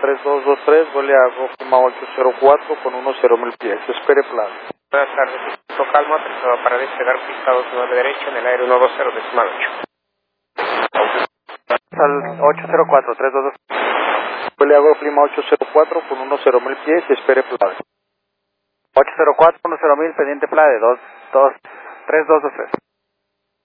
3223, Boliago, Lima 804 con 10.000 pies. Espere plan. Buenas tardes, local motorizado para despegar pista 29 derecha en el aire 120 decimal 8. Al 804, 322. Boliago, Lima 804 con 10.000 pies. Espere plan. 804, 10.000, pendiente plade, 3223.